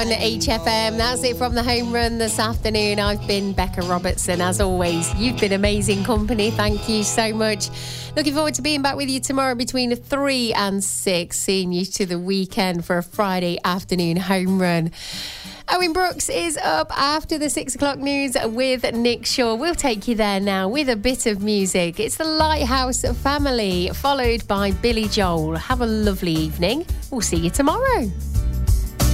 on HFM. That's it from the home run this afternoon. I've been Becca Robertson. As always, you've been amazing company. Thank you so much. Looking forward to being back with you tomorrow between 3 and 6. Seeing you to the weekend for a Friday afternoon home run. Owen Brooks is up after the 6 o'clock news with Nick Shaw. We'll take you there now with a bit of music. It's the Lighthouse Family, followed by Billy Joel. Have a lovely evening. We'll see you tomorrow.